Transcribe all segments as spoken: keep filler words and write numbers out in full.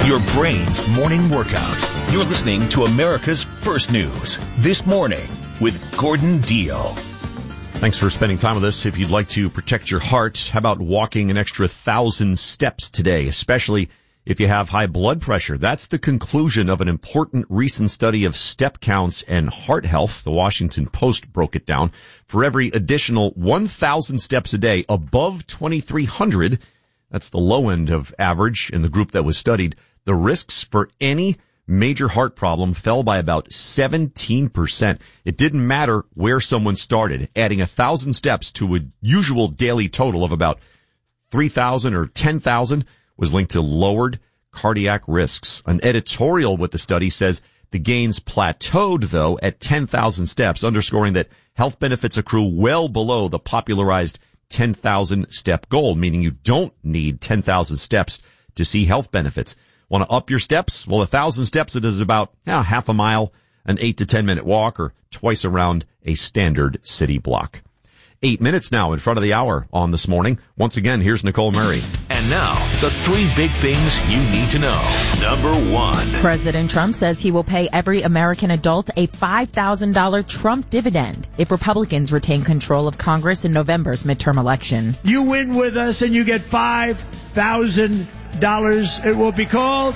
Your brain's morning workout. You're listening to America's First News This Morning with Gordon Deal. Thanks for spending time with us. If you'd like to protect your heart, how about walking an extra thousand steps today, especially if you have high blood pressure? That's the conclusion of an important recent study of step counts and heart health. The Washington Post broke it down. For every additional one thousand steps a day above twenty-three hundred, that's the low end of average in the group that was studied, the risks for any major heart problem fell by about seventeen percent. It didn't matter where someone started. Adding a thousand steps to a usual daily total of about three thousand or ten thousand was linked to lowered cardiac risks. An editorial with the study says the gains plateaued, though, at ten thousand steps, underscoring that health benefits accrue well below the popularized ten thousand step goal, meaning you don't need ten thousand steps to see health benefits. Want to up your steps? Well, a thousand steps is about you know, half a mile, an eight to ten minute walk, or twice around a standard city block. Eight minutes now in front of the hour on This Morning. Once again, here's Nicole Murray. And now, the three big things you need to know. Number one. President Trump says he will pay every American adult a five thousand dollars Trump dividend if Republicans retain control of Congress in November's midterm election. You win with us and you get five thousand dollars. It will be called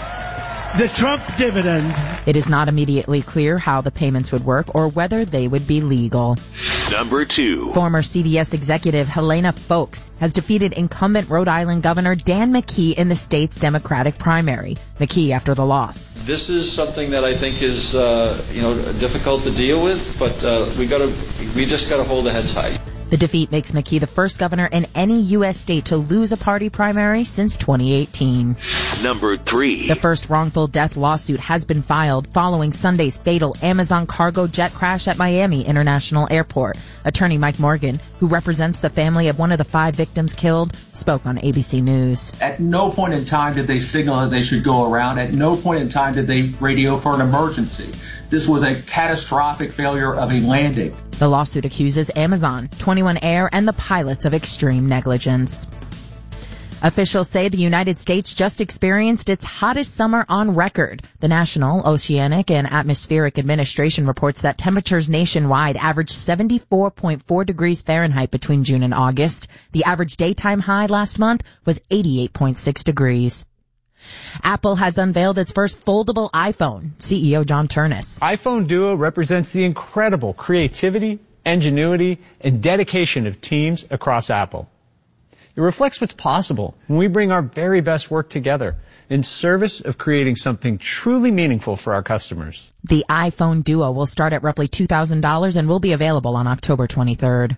the Trump dividend. It is not immediately clear how the payments would work or whether they would be legal. Number two. Former C B S executive Helena Foulkes has defeated incumbent Rhode Island Governor Dan McKee in the state's Democratic primary. McKee after the loss. This is something that I think is, uh, you know, difficult to deal with, but uh, we got to, we just got to hold our heads high. The defeat makes McKee the first governor in any U S state to lose a party primary since twenty eighteen. Number three. The first wrongful death lawsuit has been filed following Sunday's fatal Amazon cargo jet crash at Miami International Airport. Attorney Mike Morgan, who represents the family of one of the five victims killed, spoke on A B C News. At no point in time did they signal that they should go around. At no point in time did they radio for an emergency. This was a catastrophic failure of a landing. The lawsuit accuses Amazon, twenty-one Air, and the pilots of extreme negligence. Officials say the United States just experienced its hottest summer on record. The National Oceanic and Atmospheric Administration reports that temperatures nationwide averaged seventy-four point four degrees Fahrenheit between June and August. The average daytime high last month was eighty-eight point six degrees. Apple has unveiled its first foldable iPhone. C E O John Ternus. iPhone Duo represents the incredible creativity, ingenuity, and dedication of teams across Apple. It reflects what's possible when we bring our very best work together in service of creating something truly meaningful for our customers. The iPhone Duo will start at roughly two thousand dollars and will be available on October twenty-third.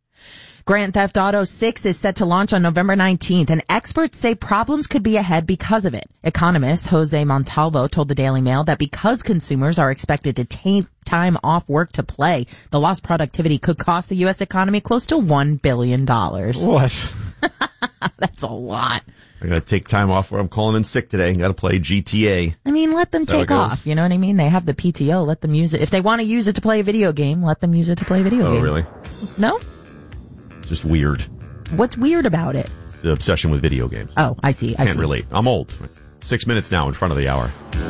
Grand Theft Auto six is set to launch on November nineteenth, and experts say problems could be ahead because of it. Economist Jose Montalvo told the Daily Mail that because consumers are expected to take time off work to play, the lost productivity could cost the U S economy close to one billion dollars. What? That's a lot. I gotta take time off where I'm calling in sick today. Gotta play G T A. I mean, let them take off. You know what I mean? They have the P T O. Let them use it. If they want to use it to play a video game, let them use it to play a video oh, game. Oh, really? No? Just weird. What's weird about it? The obsession with video games. Oh, I see. I Can't see. relate. I'm old. Six minutes now in front of the hour.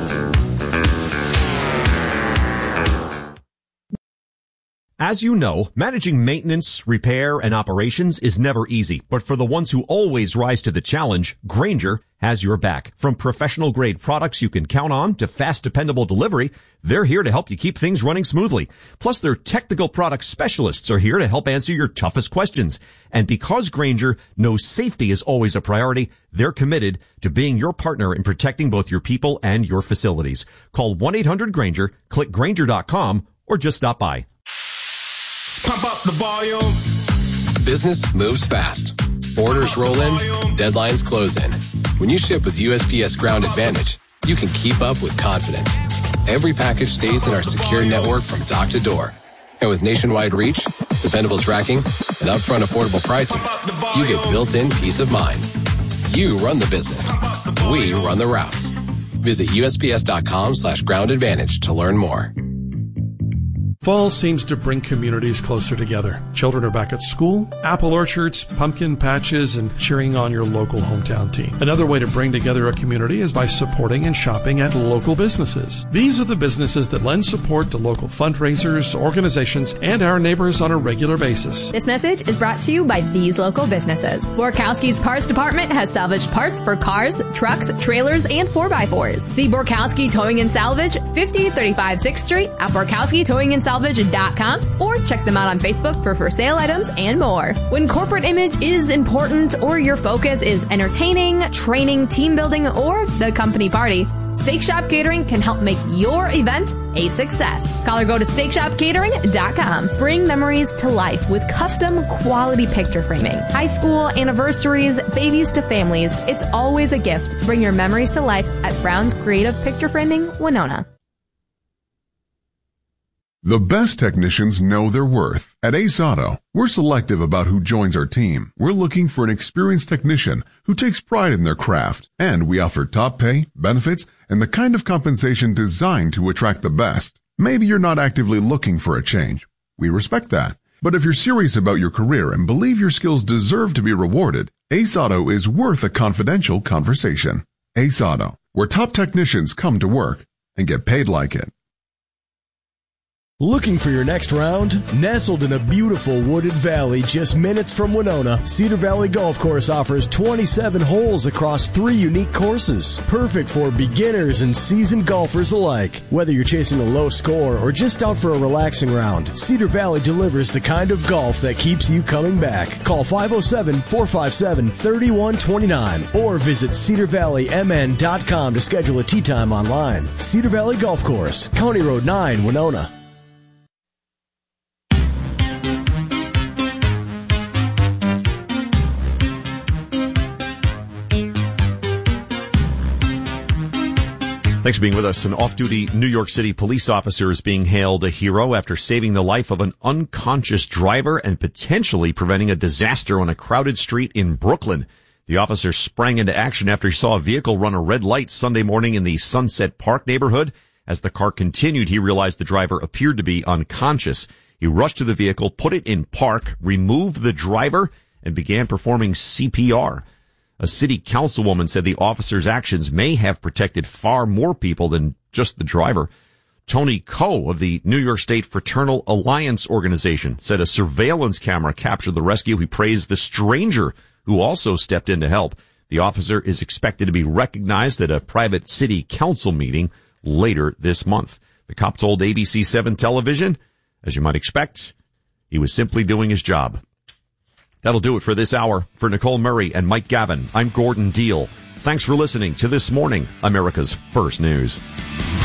As you know, managing maintenance, repair, and operations is never easy. But for the ones who always rise to the challenge, Grainger has your back. From professional-grade products you can count on to fast, dependable delivery, they're here to help you keep things running smoothly. Plus, their technical product specialists are here to help answer your toughest questions. And because Grainger knows safety is always a priority, they're committed to being your partner in protecting both your people and your facilities. Call one eight hundred Grainger, click Grainger dot com, or just stop by. Pump up the volume. Business moves fast. Orders roll in, deadlines close in. When you ship with U S P S Ground Advantage, you can keep up with confidence. Every package stays in our secure network from dock to door. And with nationwide reach, dependable tracking, and upfront affordable pricing, you get built-in peace of mind. You run the business. We run the routes. Visit U S P S dot com slash ground advantage to learn more. Fall seems to bring communities closer together. Children are back at school, apple orchards, pumpkin patches, and cheering on your local hometown team. Another way to bring together a community is by supporting and shopping at local businesses. These are the businesses that lend support to local fundraisers, organizations, and our neighbors on a regular basis. This message is brought to you by these local businesses. Borkowski's Parts Department has salvaged parts for cars, trucks, trailers, and four by fours. See Borkowski Towing and Salvage, fifty thirty-five sixth Street at Borkowski Towing and Salvage dot com, or check them out on Facebook for for sale items and more. When corporate image is important or your focus is entertaining, training, team building, or the company party, Steak Shop Catering can help make your event a success. Call or go to steak shop catering dot com. Bring memories to life with custom quality picture framing. High school, anniversaries, babies to families. It's always a gift to bring your memories to life at Brown's Creative Picture Framing, Winona. The best technicians know their worth. At Ace Auto, we're selective about who joins our team. We're looking for an experienced technician who takes pride in their craft. And we offer top pay, benefits, and the kind of compensation designed to attract the best. Maybe you're not actively looking for a change. We respect that. But if you're serious about your career and believe your skills deserve to be rewarded, Ace Auto is worth a confidential conversation. Ace Auto, where top technicians come to work and get paid like it. Looking for your next round? Nestled in a beautiful wooded valley just minutes from Winona, Cedar Valley Golf Course offers twenty-seven holes across three unique courses. Perfect for beginners and seasoned golfers alike. Whether you're chasing a low score or just out for a relaxing round, Cedar Valley delivers the kind of golf that keeps you coming back. Call five oh seven, four five seven, three one two nine or visit cedar valley m n dot com to schedule a tee time online. Cedar Valley Golf Course, County Road nine, Winona. Thanks for being with us. An off-duty New York City police officer is being hailed a hero after saving the life of an unconscious driver and potentially preventing a disaster on a crowded street in Brooklyn. The officer sprang into action after he saw a vehicle run a red light Sunday morning in the Sunset Park neighborhood. As the car continued, he realized the driver appeared to be unconscious. He rushed to the vehicle, put it in park, removed the driver, and began performing C P R. A city councilwoman said the officer's actions may have protected far more people than just the driver. Tony Coe of the New York State Fraternal Alliance organization said a surveillance camera captured the rescue. He praised the stranger who also stepped in to help. The officer is expected to be recognized at a private city council meeting later this month. The cop told A B C seven television, as you might expect, he was simply doing his job. That'll do it for this hour. For Nicole Murray and Mike Gavin, I'm Gordon Deal. Thanks for listening to This Morning, America's First News.